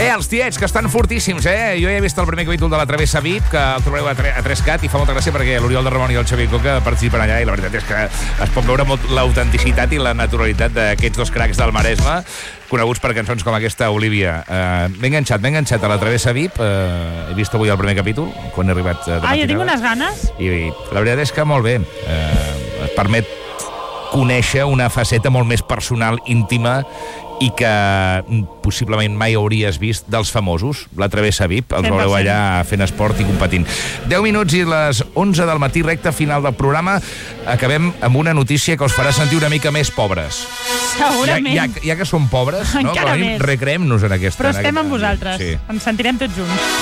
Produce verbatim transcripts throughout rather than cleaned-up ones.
els tiets, que estan fortíssims, eh? Jo ja he vist el primer capítol de la Travessa V I P, que el trobareu a, a tres cat, i fa molta gràcia perquè l'Oriol de Ramon i el Xavier Coca participen allà, i la veritat és que es pot veure molt l'autenticitat i la naturalitat d'aquests dos cracs del Maresme, coneguts per cançons com aquesta, Olivia. Uh, m'he enganxat, m'he enganxat a la Travessa V I P, uh, he vist avui el primer capítol, quan he arribat uh, de matinada. Ah, jo tinc unes ganes. I, i la veritat és que molt bé. Uh, et permet conèixer una faceta molt més personal, íntima, i que possiblement mai hauries vist dels famosos. La Travessa V I P, els veureu allà fent esport i competint. deu minuts i les onze del matí, recta final del programa. Acabem amb una notícia que us farà sentir una mica més pobres. Segurament. Ja, ja, ja que som pobres, no? Encara més. Recreem-nos en aquesta... Però estem en amb vosaltres. Sí. Ens sentirem tots junts.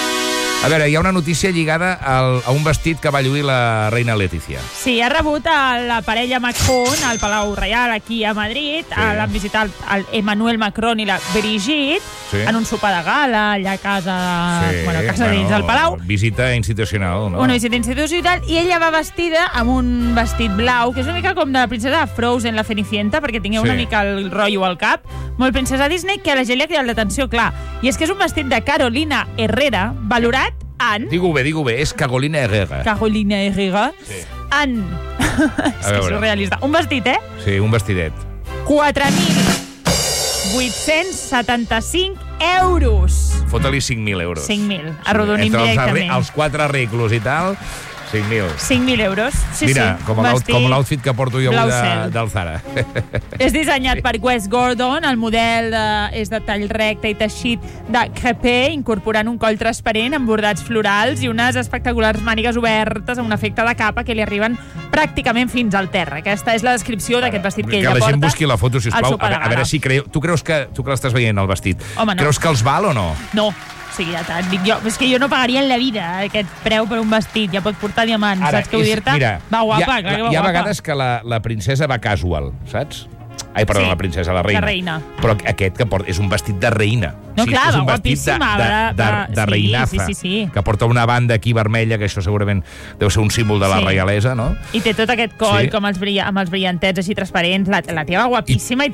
A veure, hi ha una notícia lligada al, a un vestit que va lluir la reina Letícia. Sí, ha rebut a la parella Macron al Palau Reial aquí a Madrid. Sí. L'han visitat el Emmanuel Macron i la Brigitte, sí, en un sopar de gala allà a casa, sí, bueno, a casa bueno, d'ells al Palau. Visita institucional, no? Una visita institucional, i ella va vestida amb un vestit blau, que és una mica com de la princesa de Frozen, la Cenicienta, perquè tingueu sí. una mica el rotllo al cap. Molt princesa Disney, que a la gent li ha cridat l'atenció, clar. I és que és un vestit de Carolina Herrera, valorat en... Digue-ho bé, digue-ho bé, és Carolina Herrera. Carolina Herrera. Sí. En... és que és surrealista. Un vestit, eh? Sí, un vestidet. quatre mil vuit-cents setanta-cinc euros. Fota-li cinc mil euros. cinc mil, arrodonim sí, directament. Els quatre arreglos i tal... cinc mil. cinc mil euros. Sí, mira, sí. com l'outfit que porto jo avui de, del Zara. És dissenyat per Wes Gordon, el model de, és de tall recte i teixit de crepé, incorporant un coll transparent amb bordats florals i unes espectaculars mànigues obertes amb un efecte de capa que li arriben pràcticament fins al terra. Aquesta és la descripció d'aquest vestit que ella porta. Que la gent busqui la foto, sisplau. A, a veure si creu... Tu creus que, tu que l'estàs veient, el vestit, home, no. Creus que els val o no? No. O sigui, ja et dic jo, és que jo no pagaria en la vida aquest preu per un vestit, ja pot portar diamants, ara, saps què vull dir-te? Va guapa, hi ha, clar que va hi ha guapa. vegades que la, la princesa va casual, saps? Ai, perdó, sí, la princesa, la reina. La reina. Però aquest que porta és un vestit de reina. No, sí, clar, és va un guapíssima. De, de, de, de, de sí, reinaza, sí, sí, sí. Que porta una banda aquí vermella, que això segurament deu ser un símbol de la sí. reialesa, no? I té tot aquest coll, sí, com els, brillant, amb els brillantets així transparents. La, la teva guapíssima i, i